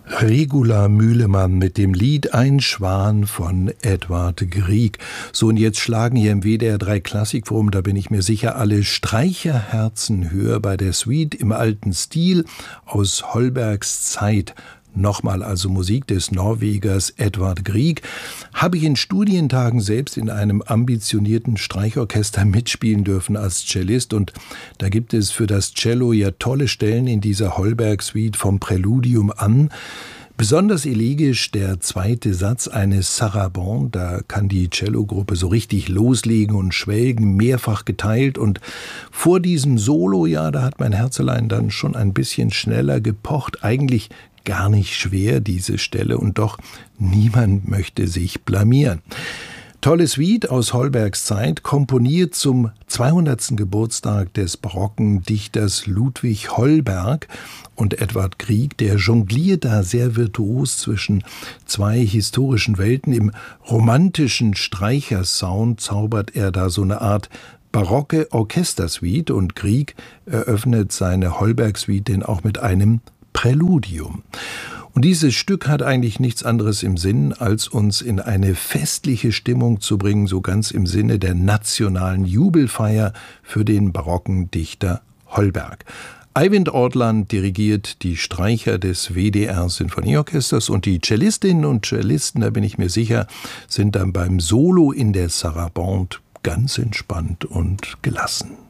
Regula Mühlemann mit dem Lied Ein Schwan von Edvard Grieg. So, und jetzt schlagen hier im WDR 3 Klassikforum, da bin ich mir sicher, alle Streicherherzen höher bei der Suite im alten Stil aus Holbergs Zeit. Nochmal also Musik des Norwegers Edvard Grieg. Habe ich in Studientagen selbst in einem ambitionierten Streichorchester mitspielen dürfen als Cellist, und da gibt es für das Cello ja tolle Stellen in dieser Holberg-Suite vom Präludium an. Besonders elegisch der zweite Satz eines Sarabande, da kann die Cellogruppe so richtig loslegen und schwelgen, mehrfach geteilt, und vor diesem Solo, ja, da hat mein Herzelein dann schon ein bisschen schneller gepocht, eigentlich gar nicht schwer, diese Stelle, und doch niemand möchte sich blamieren. Tolle Suite aus Holbergs Zeit, komponiert zum 200. Geburtstag des barocken Dichters Ludwig Holberg, und Edvard Grieg, der jongliert da sehr virtuos zwischen zwei historischen Welten. Im romantischen Streichersound zaubert er da so eine Art barocke Orchestersuite, und Grieg eröffnet seine Holberg-Suite denn auch mit einem Präludium. Und dieses Stück hat eigentlich nichts anderes im Sinn, als uns in eine festliche Stimmung zu bringen, so ganz im Sinne der nationalen Jubelfeier für den barocken Dichter Holberg. Eivind Ortland dirigiert die Streicher des WDR Sinfonieorchesters, und die Cellistinnen und Cellisten, da bin ich mir sicher, sind dann beim Solo in der Sarabande ganz entspannt und gelassen.